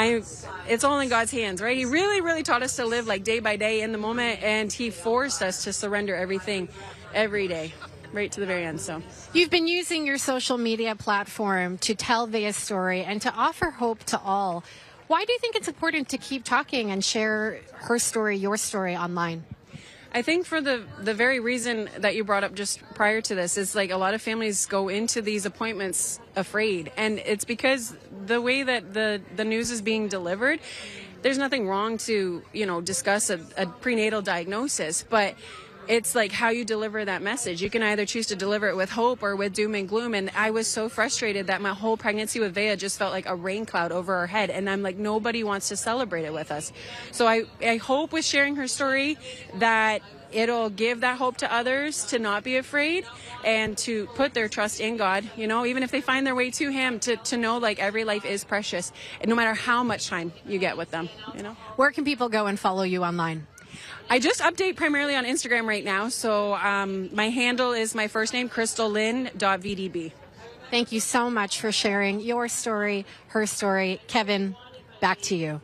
it's all in God's hands, right? He really, really taught us to live like day by day in the moment, and he forced us to surrender everything every day, right to the very end. So you've been using your social media platform to tell Vea's story and to offer hope to all. Why do you think it's important to keep talking and share her story, your story online? I think for the very reason that you brought up just prior to this is like a lot of families go into these appointments afraid, and it's because the way that the news is being delivered, there's nothing wrong to, discuss a prenatal diagnosis, but it's like how you deliver that message. You can either choose to deliver it with hope or with doom and gloom. And I was so frustrated that my whole pregnancy with Vea just felt like a rain cloud over our head. And I'm like, nobody wants to celebrate it with us. So I hope with sharing her story that it'll give that hope to others to not be afraid and to put their trust in God, even if they find their way to him, to know like every life is precious, and no matter how much time you get with them, Where can people go and follow you online? I just update primarily on Instagram right now. So my handle is my first name, crystallyn.vdb. Thank you so much for sharing your story, her story. Kevin, back to you.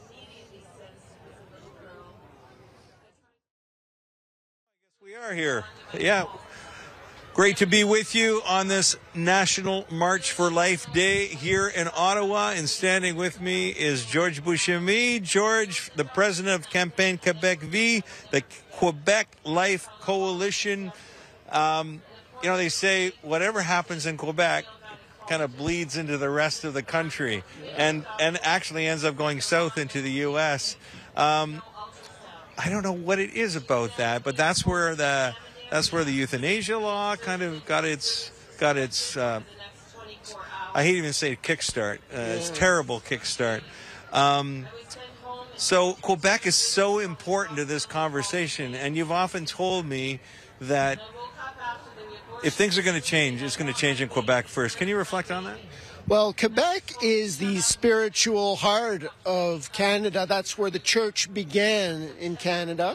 We are here. Yeah. Great to be with you on this National March for Life Day here in Ottawa. And standing with me is George Bouchemi. George, the president of Campaign Quebec V, the Quebec Life Coalition. They say whatever happens in Quebec kind of bleeds into the rest of the country and actually ends up going south into the U.S. I don't know what it is about that, but that's where the euthanasia law kind of got its I hate even say kickstart. It's terrible kickstart. So Quebec is so important to this conversation, and you've often told me that if things are going to change, it's going to change in Quebec first. Can you reflect on that? Well, Quebec is the spiritual heart of Canada. That's where the church began in Canada.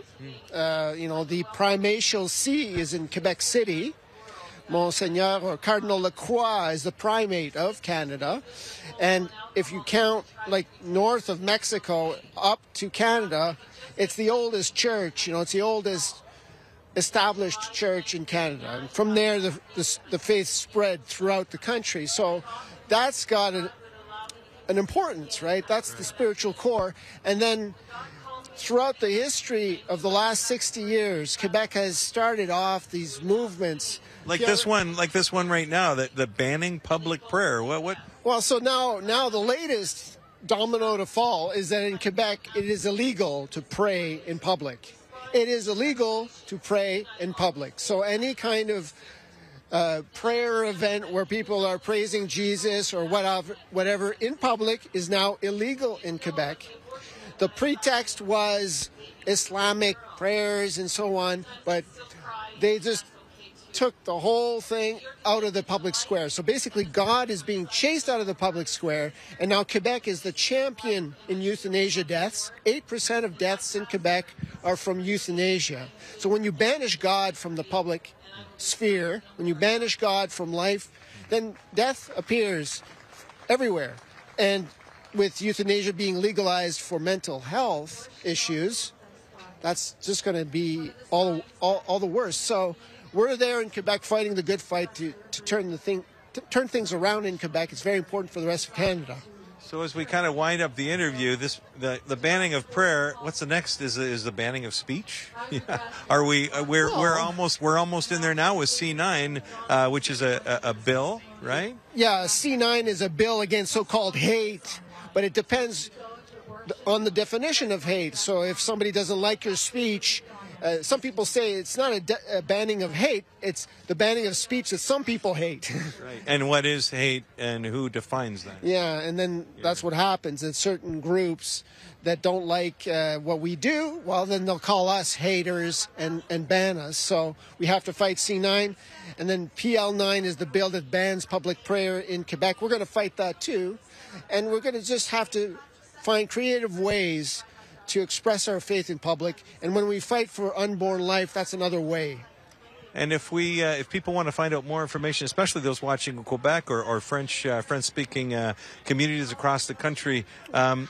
The primatial see is in Quebec City. Monseigneur or Cardinal Lacroix is the primate of Canada. And if you count like north of Mexico up to Canada, it's the oldest church. It's the oldest established church in Canada. And from there, the faith spread throughout the country. So that's got an importance, right? That's the spiritual core. And then throughout the history of the last 60 years, Quebec has started off these movements. Like this one right now, the banning public prayer. What? Well, so now the latest domino to fall is that in Quebec, it is illegal to pray in public. It is illegal to pray in public. So any kind of prayer event where people are praising Jesus or whatever in public is now illegal in Quebec. The pretext was Islamic prayers and so on, but they just took the whole thing out of the public square. So basically God is being chased out of the public square, and now Quebec is the champion in euthanasia deaths. 8% of deaths in Quebec are from euthanasia. So when you banish God from the public sphere, when you banish God from life, then death appears everywhere. And with euthanasia being legalized for mental health issues, that's just going to be all the worse. So we're there in Quebec fighting the good fight to turn things around in Quebec. It's very important for the rest of Canada. So as we kind of wind up the interview, the banning of prayer. What's the next? Is the banning of speech? Yeah. Are we? We're almost in there now with C9, which is a bill, right? Yeah, C9 is a bill against so-called hate, but it depends on the definition of hate. So if somebody doesn't like your speech. Some people say it's not a banning of hate, it's the banning of speech that some people hate. Right. And what is hate and who defines that? Yeah, and then that's what happens. In certain groups that don't like what we do, well, then they'll call us haters and ban us. So we have to fight C9. And then PL9 is the bill that bans public prayer in Quebec. We're going to fight that too. And we're going to just have to find creative ways to express our faith in public, and when we fight for unborn life, that's another way. And if people want to find out more information, especially those watching in Quebec or French-speaking communities across the country,